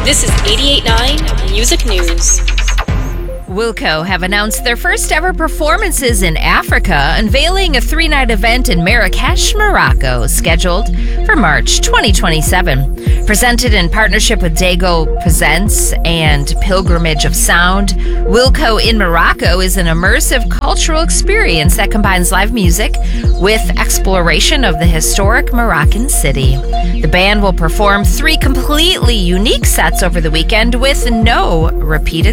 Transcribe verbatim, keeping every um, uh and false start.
This is eighty-eight point nine Music News. Wilco have announced their first ever performances in Africa, unveiling a three-night event in Marrakesh, Morocco, scheduled for March twenty twenty-seven. Presented in partnership with Dago Presents and Pilgrimage of Sound, Wilco in Morocco is an immersive cultural experience that combines live music with exploration of the historic Moroccan city. The band will perform three completely unique sets over the weekend with no repeated